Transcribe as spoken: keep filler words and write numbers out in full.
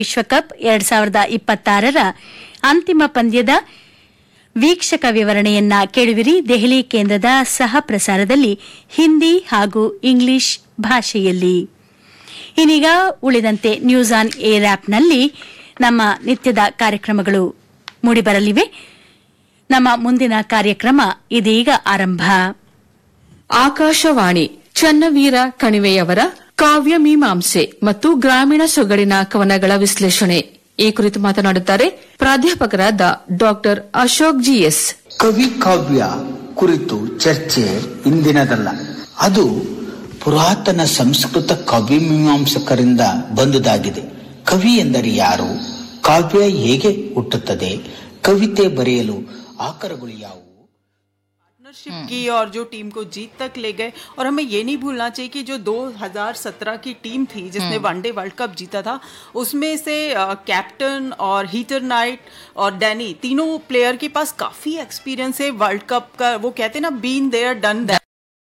ವಿಶ್ವಕಪ್ ಎರಡ್ ಸಾವಿರದ ಇಪ್ಪತ್ತಾರರ ಅಂತಿಮ ಪಂದ್ಯದ ವೀಕ್ಷಕ ವಿವರಣೆಯನ್ನ ಕೇಳುವಿರಿ. ದೆಹಲಿ ಕೇಂದ್ರದ ಸಹ ಪ್ರಸಾರದಲ್ಲಿ ಹಿಂದಿ ಹಾಗೂ ಇಂಗ್ಲಿಷ್ ಭಾಷೆಯಲ್ಲಿ. ಇನ್ನೀಗ ಉಳಿದಂತೆ ನ್ಯೂಸ್ ಆನ್ ಏರ್ ಆಪ್ನಲ್ಲಿ ನಮ್ಮ ನಿತ್ಯದ ಕಾರ್ಯಕ್ರಮಗಳು ಮೂಡಿಬರಲಿವೆ. ನಮ್ಮ ಮುಂದಿನ ಕಾರ್ಯಕ್ರಮ ಇದೀಗ ಆರಂಭ. ಆಕಾಶವಾಣಿ ಚನ್ನವೀರ ಕಣಿವೆಯವರ ಕಾವ್ಯ ಮೀಮಾಂಸೆ ಮತ್ತು ಗ್ರಾಮೀಣ ಸೊಗಡಿನ ಕವನಗಳ ವಿಶ್ಲೇಷಣೆ ಈ ಕುರಿತು ಮಾತನಾಡುತ್ತಾರೆ ಪ್ರಾಧ್ಯಾಪಕರಾದ ಡಾಕ್ಟರ್ ಅಶೋಕ್ ಜಿಎಸ್. ಕವಿ ಕಾವ್ಯ ಕುರಿತು ಚರ್ಚೆ ಇಂದಿನದಲ್ಲ. ಅದು ಪುರಾತನ ಸಂಸ್ಕೃತ ಕವಿ ಮೀಮಾಂಸಕರಿಂದ ಬಂದುದಾಗಿದೆ. ಕವಿ ಎಂದರೆ ಯಾರು? ಕಾವ್ಯ ಹೇಗೆ ಹುಟ್ಟುತ್ತದೆ? ಕವಿತೆ ಬರೆಯಲು ಆಕರಗಳು ಯಾವುವು? पार्टनरशिप की और जो टीम को जीत तक ले गए. और हमें ये नहीं भूलना चाहिए कि जो दो हज़ार सत्रह की टीम थी जिसने वनडे वर्ल्ड कप जीता था, उसमें से कैप्टन और हीटर नाइट और डैनी तीनों प्लेयर के पास काफी एक्सपीरियंस है वर्ल्ड कप का. वो कहते हैं ना, बीन देयर डन दैट.